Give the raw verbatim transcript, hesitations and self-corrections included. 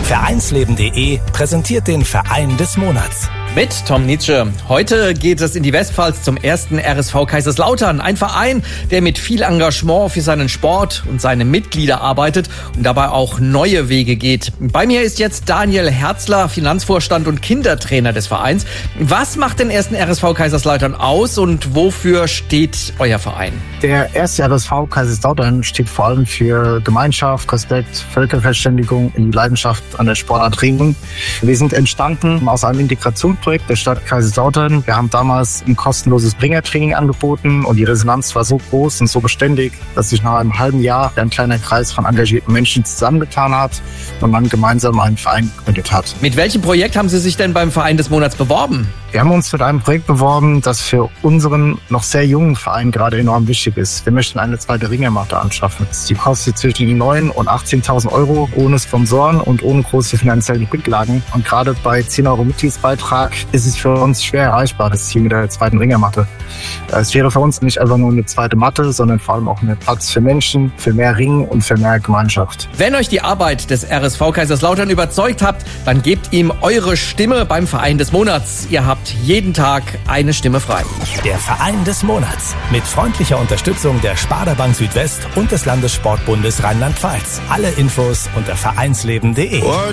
Vereinsleben punkt de präsentiert den Verein des Monats. Mit Tom Nietzsche. Heute geht es in die Westpfalz zum ersten R S V Kaiserslautern. Ein Verein, der mit viel Engagement für seinen Sport und seine Mitglieder arbeitet und dabei auch neue Wege geht. Bei mir ist jetzt Daniel Herzler, Finanzvorstand und Kindertrainer des Vereins. Was macht den ersten R S V Kaiserslautern aus und wofür steht euer Verein? Der erste R S V Kaiserslautern steht vor allem für Gemeinschaft, Respekt, Völkerverständigung in Leidenschaft an der Sportart Ringen. Wir sind entstanden aus einem Integrationsprojekt der Stadt Kaiserslautern. Wir haben damals ein kostenloses Bringertraining angeboten und die Resonanz war so groß und so beständig, dass sich nach einem halben Jahr ein kleiner Kreis von engagierten Menschen zusammengetan hat und man gemeinsam einen Verein gegründet hat. Mit welchem Projekt haben Sie sich denn beim Verein des Monats beworben? Wir haben uns mit einem Projekt beworben, das für unseren noch sehr jungen Verein gerade enorm wichtig ist. Wir möchten eine zweite Ringermatte anschaffen. Die kostet zwischen neun und achtzehntausend Euro ohne Sponsoren und ohne große finanzielle Rücklagen. Und gerade bei zehn Euro Mitgliedsbeitrag ist es für uns schwer erreichbar, das Ziel mit der zweiten Ringermatte. Es wäre für uns nicht einfach nur eine zweite Matte, sondern vor allem auch ein Platz für Menschen, für mehr Ringen und für mehr Gemeinschaft. Wenn euch die Arbeit des R S V Kaiserslautern überzeugt habt, dann gebt ihm eure Stimme beim Verein des Monats. Ihr habt jeden Tag eine Stimme frei. Der Verein des Monats mit freundlicher Unterstützung der Sparda Bank Südwest und des Landessportbundes Rheinland-Pfalz. Alle Infos unter vereinsleben punkt de.